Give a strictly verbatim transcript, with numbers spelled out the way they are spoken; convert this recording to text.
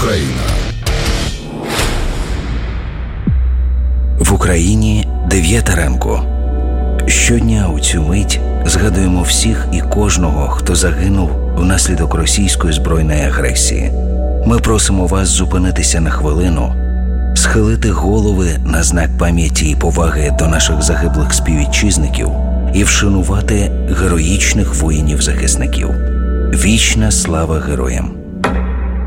Україна. В Україні дев'ята ранку. Щодня у цю мить згадуємо всіх і кожного, хто загинув внаслідок російської збройної агресії. Ми просимо вас зупинитися на хвилину, схилити голови на знак пам'яті і поваги до наших загиблих співвітчизників і вшанувати героїчних воїнів-захисників. Вічна слава героям!